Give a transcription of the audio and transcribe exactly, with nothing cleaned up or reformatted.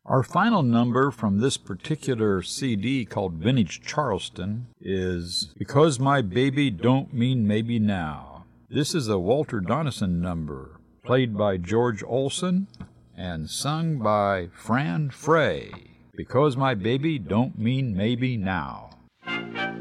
Our final number from this particular C D called Vintage Charleston is Because My Baby Don't Mean Maybe Now. This is a Walter Donison number, played by George Olson and sung by Fran Frey. Because My Baby Don't Mean Maybe Now.